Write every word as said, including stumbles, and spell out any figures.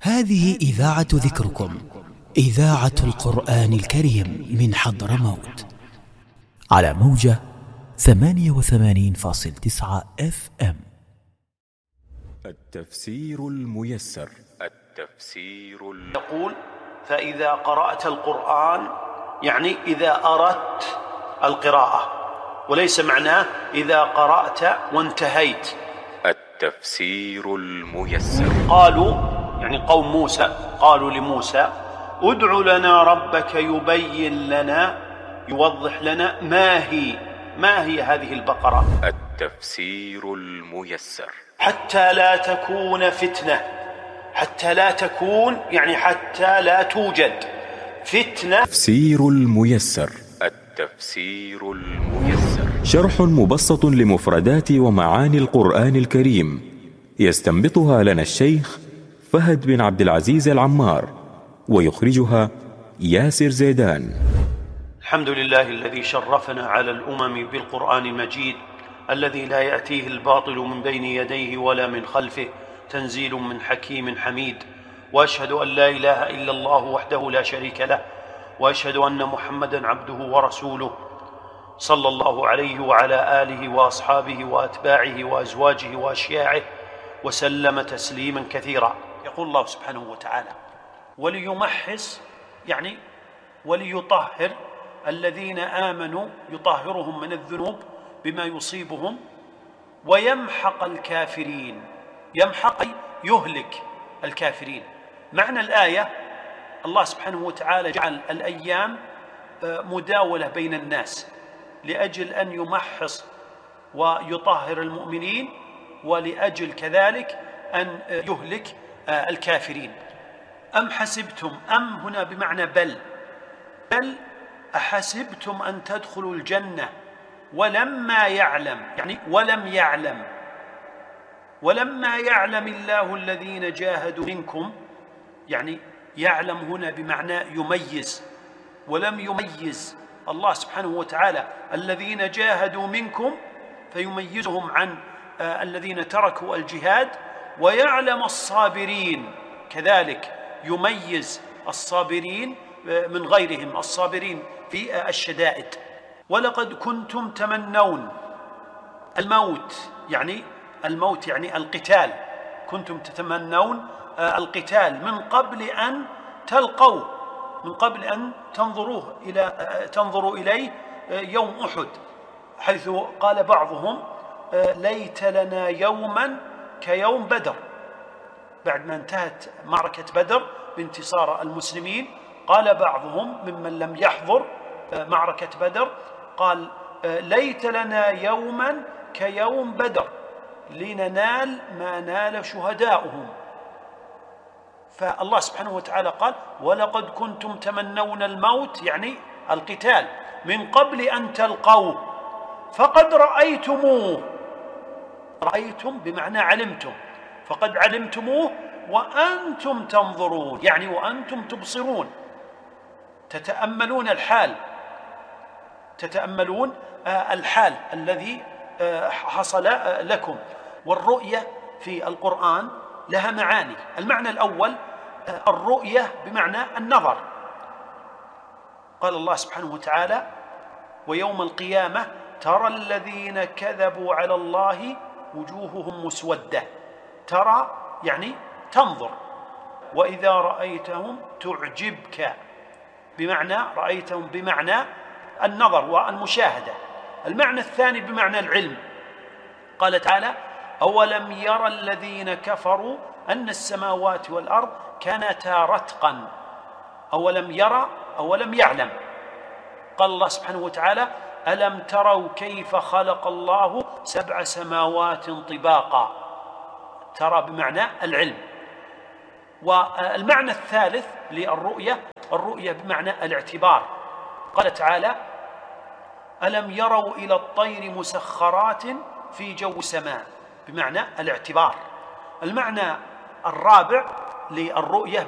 هذه إذاعة ذكركم، إذاعة القرآن الكريم من حضرموت، على موجة ثمانية وثمانين فاصل تسعة اف ام. التفسير الميسر. التفسير ال... يقول: فإذا قرأت القرآن، يعني إذا أردت القراءة، وليس معناه إذا قرأت وانتهيت. التفسير الميسر. قالوا، يعني قوم موسى، قالوا لموسى: ادع لنا ربك يبين لنا، يوضح لنا ما هي ما هي هذه البقرة. التفسير الميسر. حتى لا تكون فتنة، حتى لا تكون يعني حتى لا توجد فتنة. التفسير الميسر. التفسير الميسر شرح مبسط لمفردات ومعاني القرآن الكريم، يستنبطها لنا الشيخ فهد بن عبد العزيز العمار، ويخرجها ياسر زيدان. الحمد لله الذي شرفنا على الأمم بالقرآن المجيد، الذي لا يأتيه الباطل من بين يديه ولا من خلفه، تنزيل من حكيم حميد. وأشهد أن لا إله إلا الله وحده لا شريك له، وأشهد أن محمدًا عبده ورسوله، صلى الله عليه وعلى آله وأصحابه وأتباعه وأزواجه وأشياعه وسلم تسليما كثيرا. يقول الله سبحانه وتعالى: وليمحص، يعني وليطهر الذين آمنوا، يطهرهم من الذنوب بما يصيبهم، ويمحق الكافرين. يمحق أي يهلك الكافرين. معنى الآية: الله سبحانه وتعالى جعل الأيام مداولة بين الناس لأجل أن يمحص ويطهر المؤمنين، ولأجل كذلك أن يهلك الكافرين. أم حسبتم، أم هنا بمعنى بل، بل أحسبتم أن تدخلوا الجنة ولما يعلم، يعني ولم يعلم، ولما يعلم الله الذين جاهدوا منكم، يعني يعلم هنا بمعنى يميز، ولم يميز الله سبحانه وتعالى الذين جاهدوا منكم فيميزهم عن الذين تركوا الجهاد، ويعلم الصابرين، كذلك يميز الصابرين من غيرهم، الصابرين في الشدائد. ولقد كنتم تمنون الموت، يعني الموت يعني القتال، كنتم تتمنون القتال من قبل أن تلقوه، من قبل أن تنظروه إلى تنظروا إليه يوم أحد، حيث قال بعضهم: ليت لنا يوما كيوم بدر. بعد ما انتهت معركة بدر بانتصار المسلمين، قال بعضهم ممن لم يحضر معركة بدر، قال: ليت لنا يوما كيوم بدر لننال ما نال شهداؤهم. فالله سبحانه وتعالى قال: ولقد كنتم تمنون الموت، يعني القتال، من قبل أن تلقوه فقد رأيتموه. رأيتم بمعنى علمتم، فقد علمتموه وأنتم تنظرون، يعني وأنتم تبصرون، تتأملون الحال، تتأملون الحال الذي حصل لكم. والرؤية في القرآن لها معاني. المعنى الأول الرؤية بمعنى النظر. قال الله سبحانه وتعالى: ويوم القيامة ترى الذين كذبوا على الله وجوههم مسودة. ترى يعني تنظر. وإذا رأيتهم تعجبك، بمعنى رأيتهم بمعنى النظر والمشاهدة. المعنى الثاني بمعنى العلم. قال تعالى: أولم يرى الذين كفروا أن السماوات والأرض كانتا رتقا. أولم يرى، أولم يعلم. قال الله سبحانه وتعالى: ألم تروا كيف خلق الله سبع سماوات طباقا. ترى بمعنى العلم. والمعنى الثالث للرؤية، الرؤية بمعنى الاعتبار. قال تعالى: ألم يروا إلى الطير مسخرات في جو السماء، بمعنى الاعتبار. المعنى الرابع للرؤية